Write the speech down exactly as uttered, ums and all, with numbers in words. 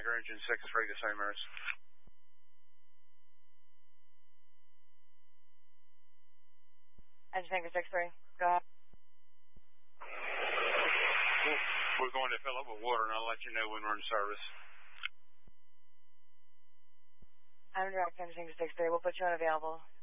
Roger, engine six three to Saint Mary's. Engine tanker six three, go ahead. We're going to fill up with water, and I'll let you know when we're in service. I'm direct engine tanker six three. We'll put you on available.